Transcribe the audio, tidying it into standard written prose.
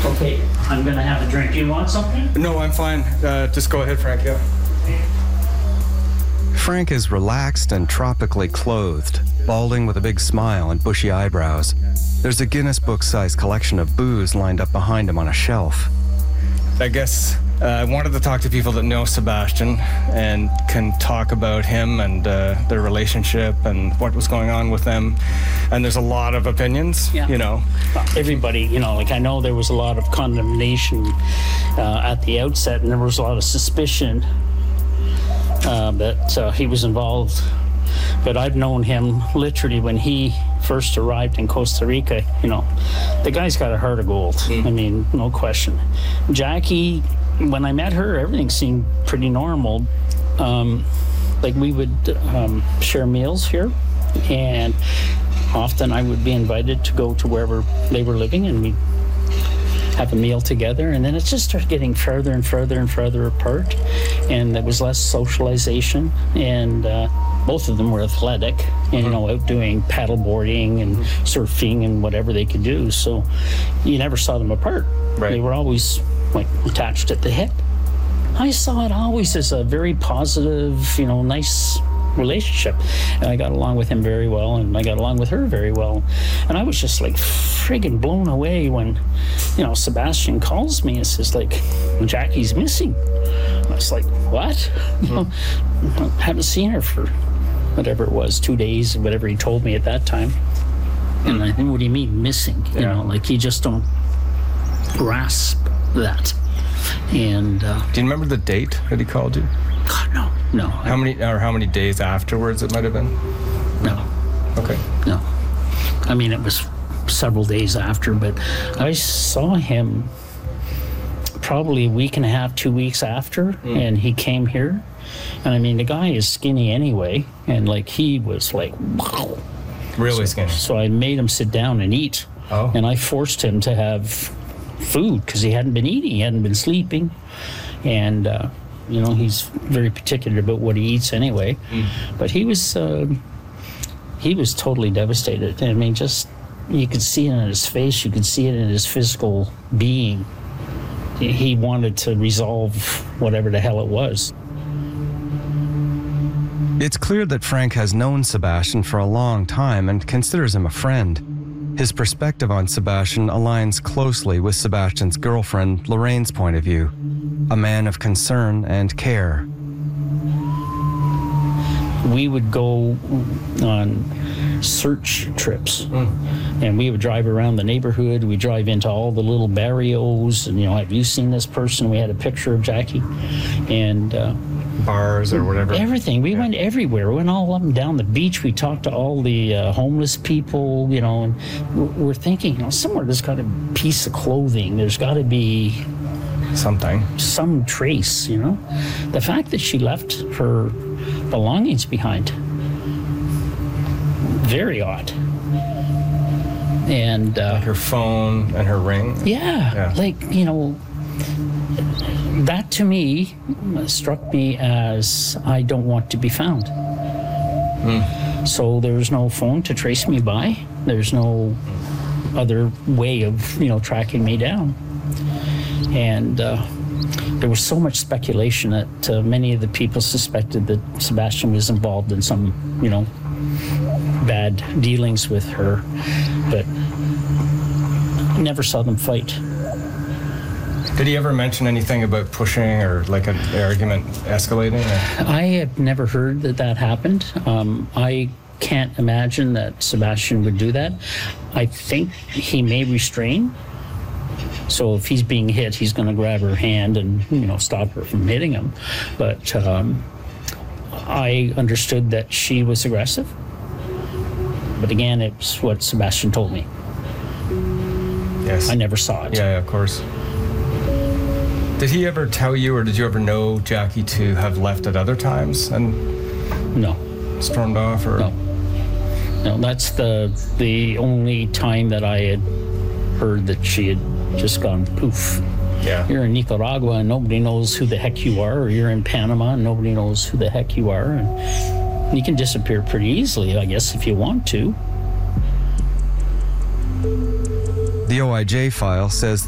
Okay, I'm gonna have a drink. Do you want something? No, I'm fine. Just go ahead, Frank. Yeah. Frank is relaxed and tropically clothed, balding with a big smile and bushy eyebrows. There's a Guinness Book-sized collection of booze lined up behind him on a shelf. I guess I wanted to talk to people that know Sebastian and can talk about him and their relationship and what was going on with them. And there's a lot of opinions, Yeah. you know. Everybody, like I know there was a lot of condemnation at the outset, and there was a lot of suspicion that he was involved. But I've known him literally when he first arrived in Costa Rica. The guy's got a heart of gold. I mean, no question. Jackie, when I met her, everything seemed pretty normal. Like we would share meals here, and often I would be invited to go to wherever they were living, and we'd have a meal together, and then it just started getting further and further and further apart, and there was less socialization, and both of them were athletic and out doing paddleboarding and surfing and whatever they could do, so you never saw them apart. Right. They were always like attached at the hip. I saw it always as a very positive, nice relationship, and I got along with him very well, and I got along with her very well, and I was just like friggin' blown away when Sebastian calls me and says like, Jackie's missing. I was like, what? I haven't seen her for whatever it was, 2 days, whatever he told me at that time. And I think, what do you mean missing? Like you just don't grasp that. And do you remember the date that he called you? God, no. How many days afterwards it might have been? No. Okay. No. I mean, it was several days after, but I saw him probably a week and a half, 2 weeks after, and he came here. And I mean, the guy is skinny anyway, and like he was like, wow. Really skinny. So I made him sit down and eat. Oh. And I forced him to have food because he hadn't been eating, he hadn't been sleeping. And, he's very particular about what he eats anyway. But he was totally devastated. I mean, just, you could see it in his face, you could see it in his physical being. He wanted to resolve whatever the hell it was. It's clear that Frank has known Sebastian for a long time and considers him a friend. His perspective on Sebastian aligns closely with Sebastian's girlfriend, Lorraine's point of view, a man of concern and care. We would go on search trips, and we would drive around the neighborhood. We drive into all the little barrios, and have you seen this person? We had a picture of Jackie, and bars or whatever. Everything. We went everywhere. We went all up and down the beach. We talked to all the homeless people, and we're thinking, somewhere there's got a piece of clothing. There's got to be something, some trace. The fact that she left her belongings behind, very odd. And like her phone and her ring. Yeah. Like that to me struck me as I don't want to be found. So there's no phone to trace me by. There's no other way of tracking me down. And there was so much speculation that many of the people suspected that Sebastian was involved in some bad dealings with her, but never saw them fight. Did he ever mention anything about pushing or like an argument escalating? I have never heard that happened. I can't imagine that Sebastian would do that. I think he may restrain. So if he's being hit, he's going to grab her hand and stop her from hitting him. But I understood that she was aggressive. But again, it's what Sebastian told me. Yes. I never saw it. Yeah, of course. Did he ever tell you, or did you ever know Jackie to have left at other times and no, stormed off? Or no, that's the only time that I had heard that she had just gone poof. Yeah. You're in Nicaragua and nobody knows who the heck you are, or you're in Panama and nobody knows who the heck you are, and you can disappear pretty easily, I guess, if you want to. The OIJ file says